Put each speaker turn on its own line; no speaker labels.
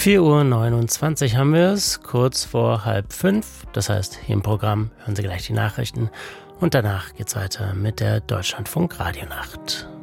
4:29 Uhr haben wir es, kurz vor 4:30. Das heißt, hier im Programm hören Sie gleich die Nachrichten und danach geht's weiter mit der Deutschlandfunk Radionacht.